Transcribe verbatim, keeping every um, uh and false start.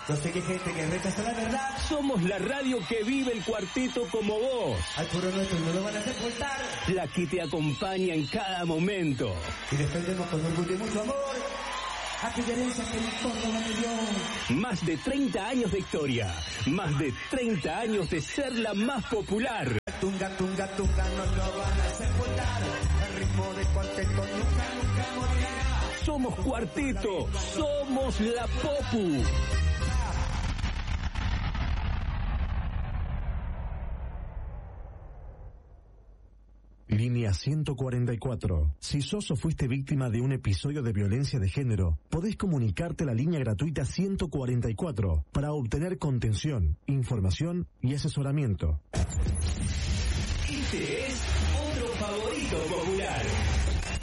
Yo sé que hay gente que rechaza la verdad. Somos la radio que vive el cuarteto como vos. Al puro nuestro no lo van a sepultar. La que te acompaña en cada momento. Y defendemos con orgullo y mucho amor aquella herencia que el Córdoba me dio. Más de treinta años de historia. Más de treinta años de ser la más popular. Tunga, tunga, tunga, no lo van a sepultar. El ritmo de cuarteto nunca, nunca morirá. Somos cuarteto. Somos la Popu. Línea ciento cuarenta y cuatro. Si sos o fuiste víctima de un episodio de violencia de género, podés comunicarte a la línea gratuita ciento cuarenta y cuatro para obtener contención, información y asesoramiento. Este es otro favorito.